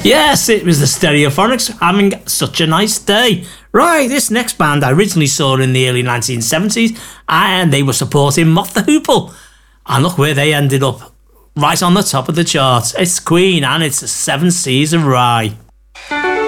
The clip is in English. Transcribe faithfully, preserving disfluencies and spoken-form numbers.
Yes, it was the Stereophonics having such a nice day. Right, this next band I originally saw in the early nineteen seventies, and they were supporting Moth the Hoople. And look where they ended up, right on the top of the charts. It's Queen, and it's the Seven Seas of Rye.